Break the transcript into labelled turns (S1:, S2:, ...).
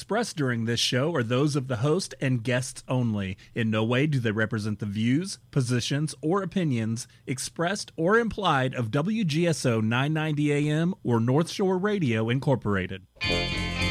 S1: expressed during this show are those of the host and guests only. In no way do they represent the views, positions, or opinions expressed or implied of WGSO 990 AM or North Shore Radio Incorporated.